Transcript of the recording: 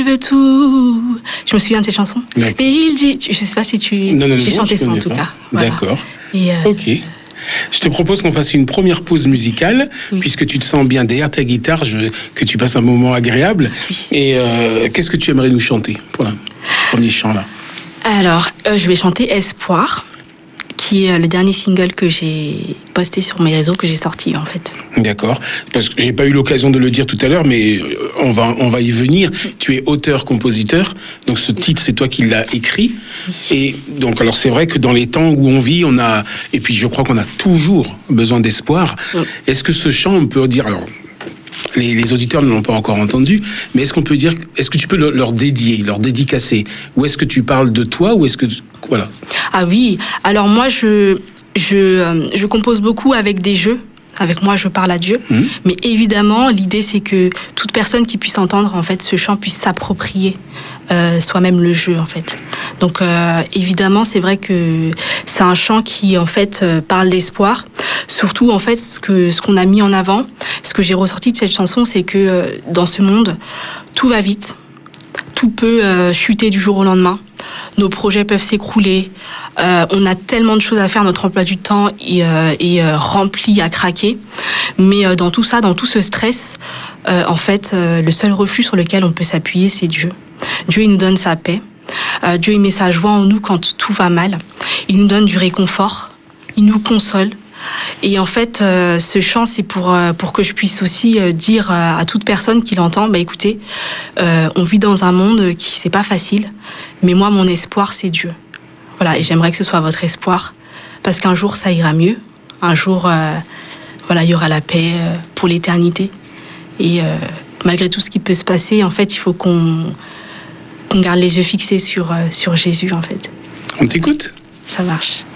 Je veux tout. Je me souviens de cette chanson. D'accord. Et il dit, je sais pas si tu... Non, J'ai chanté je ça en connais tout pas. cas. Voilà. D'accord. Et Ok. Je te propose qu'on fasse une première pause musicale, puisque tu te sens bien derrière ta guitare, je veux que tu passes un moment agréable. Oui. Et qu'est-ce que tu aimerais nous chanter pour le premier chant là? Alors, je vais chanter Espoir, qui est le dernier single que j'ai posté sur mes réseaux, que j'ai sorti en fait. D'accord. Parce que j'ai pas eu l'occasion de le dire tout à l'heure, mais on va y venir. Tu es auteur-compositeur, donc ce titre c'est toi qui l'as écrit. Et donc alors c'est vrai que dans les temps où on vit, on a, et puis je crois qu'on a toujours besoin d'espoir. Est-ce que ce chant, on peut dire, alors les auditeurs ne l'ont pas encore entendu, mais est-ce qu'on peut dire, est-ce que tu peux leur dédier, leur dédicacer, ou est-ce que tu parles de toi, ou est-ce que voilà. Ah oui. Alors moi je compose beaucoup avec des jeux. Avec moi, je parle à Dieu. Mais évidemment, l'idée, c'est que toute personne qui puisse entendre en fait ce chant puisse s'approprier soi-même le jeu, en fait. Donc, évidemment, c'est vrai que c'est un chant qui, en fait, parle d'espoir. Surtout, en fait, ce qu'on a mis en avant, ce que j'ai ressorti de cette chanson, c'est que dans ce monde, tout va vite. Tout peut chuter du jour au lendemain. Nos projets peuvent s'écrouler. On a tellement de choses à faire. Notre emploi du temps est rempli à craquer. Mais dans tout ça, dans tout ce stress, en fait, le seul refuge sur lequel on peut s'appuyer, c'est Dieu. Dieu, il nous donne sa paix. Dieu, il met sa joie en nous quand tout va mal. Il nous donne du réconfort. Il nous console. Et en fait, ce chant, c'est pour que je puisse aussi dire à toute personne qui l'entend, bah écoutez, on vit dans un monde qui c'est pas facile, mais moi, mon espoir, c'est Dieu. Voilà, et j'aimerais que ce soit votre espoir, parce qu'un jour, ça ira mieux. Un jour, voilà, il y aura la paix pour l'éternité. Et malgré tout ce qui peut se passer, en fait, il faut qu'on garde les yeux fixés sur Jésus, en fait. On t'écoute ? Ça marche.